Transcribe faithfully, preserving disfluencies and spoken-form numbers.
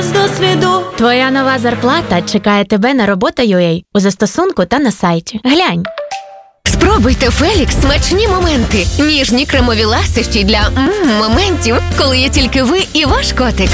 З досвіду. Твоя нова зарплата чекає тебе на робота точка ю а у застосунку та на сайті. Глянь. Спробуйте Фелікс смачні моменти. Ніжні кремові ласощі для м-м моментів, коли є тільки ви і ваш котик.